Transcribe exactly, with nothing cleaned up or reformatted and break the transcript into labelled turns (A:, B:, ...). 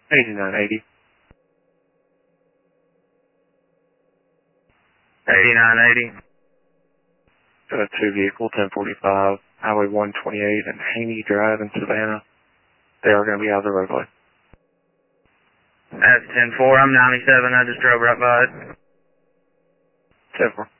A: eighty-nine eighty.
B: eighty-nine eighty.
A: Uh, two vehicle, ten forty-five, Highway one twenty-eight and Haney Drive in Savannah. They are going to be out of the roadway.
B: That's ten four. I'm ninety-seven. I just drove right by it.
A: ten four.